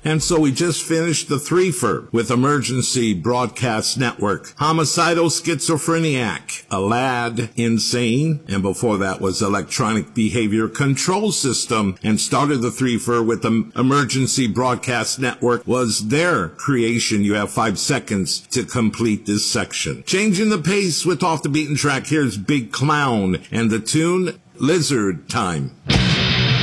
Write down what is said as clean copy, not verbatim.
And so we just finished the threefer with Emergency Broadcast Network, Homicidal Schizophrenic, a lad insane, and before that was Electronic Behavior Control System, and started the threefer with the Emergency Broadcast Network was their creation. You have 5 seconds to complete this section. Changing the pace with Off the Beaten Track, here's Big Clown and the tune Lizard Time.